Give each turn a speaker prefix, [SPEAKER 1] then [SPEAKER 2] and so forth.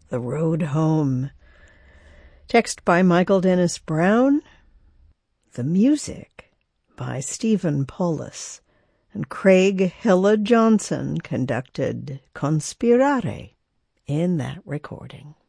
[SPEAKER 1] The Road Home. Text by Michael Dennis Brown. The music by Stephen Paulus. And Craig Hilla Johnson conducted Conspirare in that recording.